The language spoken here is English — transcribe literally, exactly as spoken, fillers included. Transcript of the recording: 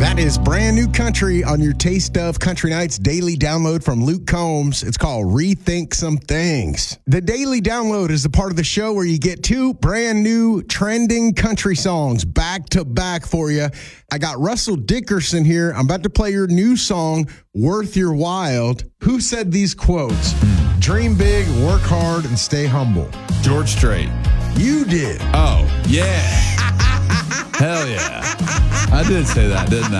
That is brand new country on your Taste of Country Nights daily download from Luke Combs. It's called Rethink Some Things. The daily download is the part of the show where you get two brand new trending country songs back to back for you. I got Russell Dickerson here. I'm about to play your new song, Worth Your While. Who said these quotes? Dream big, work hard, and stay humble. George Strait. You did. Oh, yeah. Hell yeah. I did say that, didn't